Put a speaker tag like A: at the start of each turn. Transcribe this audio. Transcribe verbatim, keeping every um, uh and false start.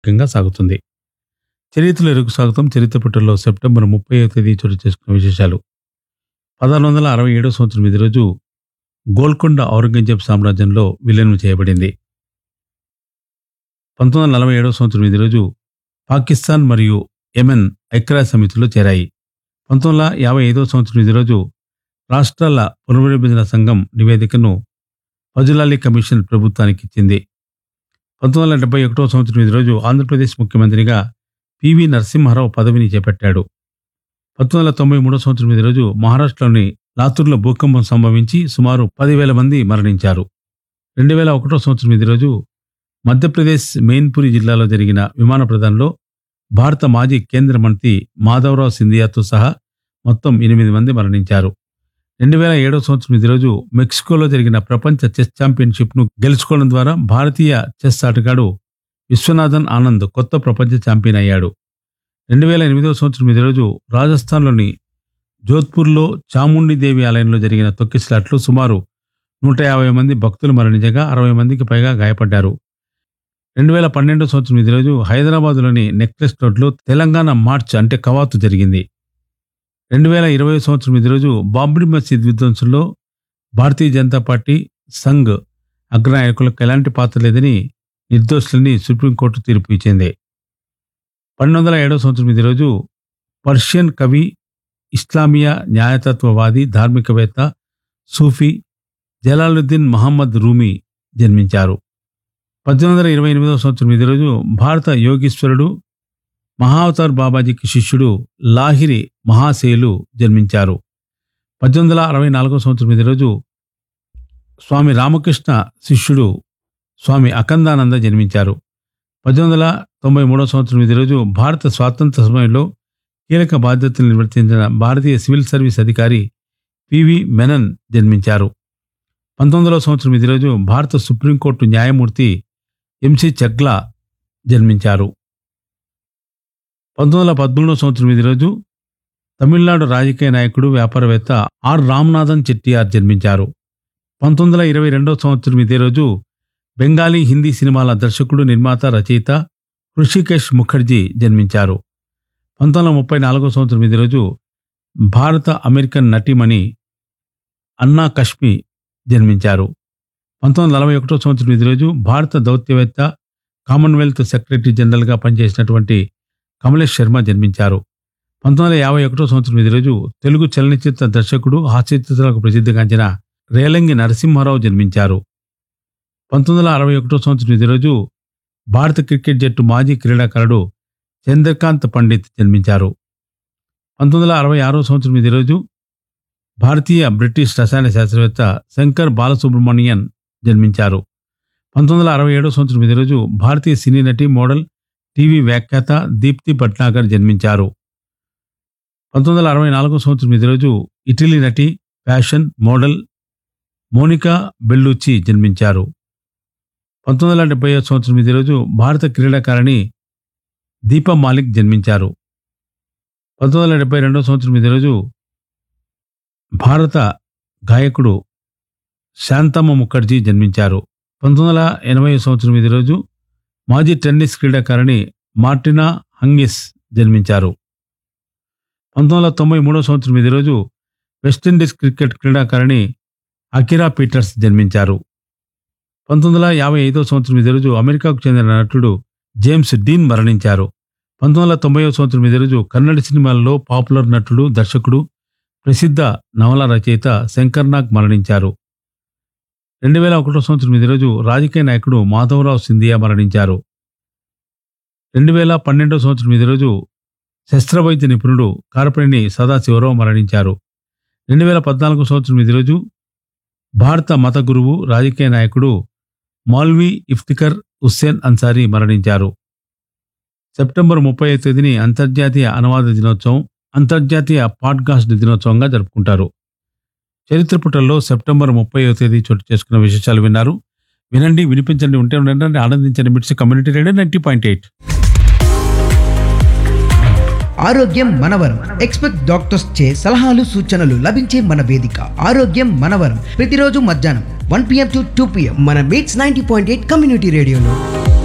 A: ముఖ్యంగా సాగుతుంది. చరిత్రలో ఎరుకు స్వాగతం. చరిత్ర పుటల్లో సెప్టెంబర్ ముప్పై తేదీ చోటు చేసుకున్న విశేషాలు. పదహారు వందల అరవై ఏడవ సంవత్సరం ఇదే రోజు గోల్కొండ ఔరంగజేబ్ సామ్రాజ్యంలో విలీనం చేయబడింది. పంతొమ్మిది వందల నలభై ఏడవ సంవత్సరం ఇదే రోజు పాకిస్తాన్ మరియు యెమెన్ ఐక్యరాజ్య సమితిలో చేరాయి. పంతొమ్మిది వందల యాభై ఐదవ సంవత్సరం ఇదే రోజు రాష్ట్రాల పునర్విభజన సంఘం నివేదికను ఫజుల్ కమిషన్ ప్రభుత్వానికి ఇచ్చింది. పంతొమ్మిది వందల డెబ్బై ఒకటవ సంవత్సరం ఇదే రోజు ఆంధ్రప్రదేశ్ ముఖ్యమంత్రిగా పివి నరసింహారావు పదవిని చేపట్టాడు. పంతొమ్మిది వందల తొంభై మూడవ సంవత్సరం ఇదే రోజు మహారాష్ట్రలోని లాతూర్లో భూకంపం సంభవించి సుమారు పదివేల మంది మరణించారు. రెండు వేల ఒకటో సంవత్సరం ఇదే రోజు మధ్యప్రదేశ్ మెయిన్పురి జిల్లాలో జరిగిన విమాన ప్రదానంలో భారత మాజీ కేంద్ర మంత్రి మాధవరావు సింధియాతో సహా మొత్తం ఎనిమిది మంది మరణించారు. రెండు వేల ఏడవ సంవత్సరం ఇదే రోజు మెక్సికోలో జరిగిన ప్రపంచ చెస్ ఛాంపియన్షిప్ ను గెలుచుకోవడం ద్వారా భారతీయ చెస్ ఆటగాడు విశ్వనాథన్ ఆనంద్ కొత్త ప్రపంచ ఛాంపియన్ అయ్యాడు. రెండు వేల ఎనిమిదవ సంవత్సరం ఇదే రోజు రాజస్థాన్లోని జోధ్పూర్లో చాముండిదేవి ఆలయంలో జరిగిన తొక్కిసలాట్లో సుమారు నూట యాభై మంది భక్తులు మరణించగా అరవై మందికి పైగా గాయపడ్డారు. రెండు వేల పన్నెండవ సంవత్సరం ఇదే రోజు హైదరాబాద్లోని నెక్లెస్ రోడ్లో తెలంగాణ మార్చ్ అంటే కవాతు జరిగింది. రెండు వేల ఇరవై సంవత్సరం ఇదే రోజు బాబ్రీ మసీద్ విధ్వంసంలో భారతీయ జనతా పార్టీ సంఘ్ అగ్రనాయకులకు ఎలాంటి పాత్ర లేదని నిర్దోషులని సుప్రీంకోర్టు తీర్పు ఇచ్చింది. పన్నెండు వందల ఏడవ సంవత్సరం ఇదే రోజు పర్షియన్ కవి, ఇస్లామియా న్యాయతత్వవాది, ధార్మికవేత్త, సూఫీ జలాలుద్దీన్ మహమ్మద్ రూమీ జన్మించారు. పద్దెనిమిది వందల ఇరవై ఎనిమిదవ సంవత్సరం ఇదే రోజు భారత యోగీశ్వరుడు మహావతార్ బాబాజీకి శిష్యుడు లాహిరి మహాశయులు జన్మించారు. పద్దెనిమిది వందల అరవై నాలుగవ సంవత్సరం ఇదే రోజు స్వామి రామకృష్ణ శిష్యుడు స్వామి అఖందానంద జన్మించారు. పద్దెనిమిది వందల తొంభై మూడవ సంవత్సరం ఇదే రోజు భారత స్వాతంత్ర సమయంలో కీలక బాధ్యతలు నిర్వర్తించిన భారతీయ సివిల్ సర్వీస్ అధికారి పివి మెనన్ జన్మించారు. పంతొమ్మిది వందల సంవత్సరం ఇదే రోజు భారత సుప్రీంకోర్టు న్యాయమూర్తి ఎంసి చగ్లా జన్మించారు. పంతొమ్మిది వందల పదమూడవ సంవత్సరం ఇదే రోజు తమిళనాడు రాజకీయ నాయకుడు, వ్యాపారవేత్త ఆర్ రామనాథన్ చెట్టియార్ జన్మించారు. పంతొమ్మిది వందల ఇరవై రెండవ సంవత్సరం ఇదే రోజు బెంగాలీ, హిందీ సినిమాల దర్శకుడు, నిర్మాత, రచయిత హృషికేశ్ ముఖర్జీ జన్మించారు. పంతొమ్మిది వందల ముప్పై నాలుగవ సంవత్సరం ఇదే రోజు భారత అమెరికన్ నటీమణి అన్నా కష్మి జన్మించారు. పంతొమ్మిది వందల నలభై ఒకటో సంవత్సరం ఇదే రోజు భారత దౌత్యవేత్త, కామన్వెల్త్ సెక్రటరీ జనరల్గా పనిచేసినటువంటి కమలేష్ శర్మ జన్మించారు. పంతొమ్మిది వందల యాభై ఒకటో సంవత్సరం ఇదే రోజు తెలుగు చలనచిత్ర దర్శకుడు, హాస్యచిత్రాలకు ప్రసిద్ధిగాంచిన రేలంగి నరసింహారావు జన్మించారు. పంతొమ్మిది వందల అరవై ఒకటో సంవత్సరం ఇదే రోజు భారత క్రికెట్ జట్టు మాజీ క్రీడాకారుడు చంద్రకాంత్ పండిత్ జన్మించారు. పంతొమ్మిది వందల అరవై ఆరో సంవత్సరం ఇదే రోజు భారతీయ బ్రిటిష్ రసాయన శాస్త్రవేత్త శంకర్ బాలసుబ్రమణియన్ జన్మించారు. పంతొమ్మిది వందల అరవై ఏడో సంవత్సరం ఇదే రోజు భారతీయ సినీ నటి, మోడల్, టీవీ వ్యాఖ్యాత దీప్తి భట్నాగర్ జన్మించారు. పంతొమ్మిది వందల అరవై నాలుగో సంవత్సరం ఇదే రోజు ఇటలీ నటి, ఫ్యాషన్ మోడల్ మోనికా బెల్లూచి జన్మించారు. పంతొమ్మిది వందల డెబ్బై ఐదు సంవత్సరం ఇదే రోజు భారత క్రీడాకారిణి దీపా మాలిక్ జన్మించారు. పంతొమ్మిది వందల డెబ్బై రెండవ సంవత్సరం ఇదే రోజు భారత గాయకుడు శాంతమ్మ ముఖర్జీ జన్మించారు. పంతొమ్మిది వందల ఎనభై సంవత్సరం ఇదే రోజు మాజీ టెన్నిస్ క్రీడాకారిణి మార్టినా హంగిస్ జన్మించారు. పంతొమ్మిది వందల తొంభై మూడవ సంవత్సరం ఇదే రోజు వెస్టిండీస్ క్రికెట్ క్రీడాకారిణి అకిరా పీటర్స్ జన్మించారు. పంతొమ్మిది వందల యాభై ఐదవ సంవత్సరం ఇదే రోజు అమెరికాకు చెందిన నటుడు జేమ్స్ డీన్ మరణించారు. పంతొమ్మిది వందల తొంభై సంవత్సరం ఇదే రోజు కన్నడ సినిమాల్లో పాపులర్ నటుడు, దర్శకుడు, ప్రసిద్ధ నవల రచయిత శంకర్నాగ్ మరణించారు. రెండు వేల ఒకటో సంవత్సరం ఇదే రోజు రాజకీయ నాయకుడు మాధవరావు సింధియా మరణించారు. రెండు వేల పన్నెండవ సంవత్సరం ఇదే రోజు శస్త్రవైద్య నిపుణుడు కారపనేని సదాశివరావు మరణించారు. రెండు వేల పద్నాలుగో సంవత్సరం ఇదే రోజు భారత మత గురువు, రాజకీయ నాయకుడు మౌల్వీ ఇఫ్తిఖర్ హుస్సేన్ అన్సారీ మరణించారు. సెప్టెంబర్ ముప్పై తేదీని అంతర్జాతీయ అనువాద దినోత్సవం, అంతర్జాతీయ పాడ్కాస్ట్ దినోత్సవంగా జరుపుకుంటారు. చరిత్ర పుటల్లో సెప్టెంబర్ ముప్పై తేదీ చోటు చేసుకున్న విశేషాలు విన్నారు. వినండి, వినిపించండి, ఉంటే ఉండండి, ఆనందించండి. మిట్స్ community radio ninety point eight.
B: ఆరోగ్యం మనవరం. ఎక్స్పర్ట్ డాక్టర్స్ చే సలహాలు, సూచనలు లభించే మన వేదిక ఆరోగ్యం మనవరం. ప్రతిరోజు మధ్యాహ్నం one PM to two PM మన meets ninety point eight community రేడియోలో.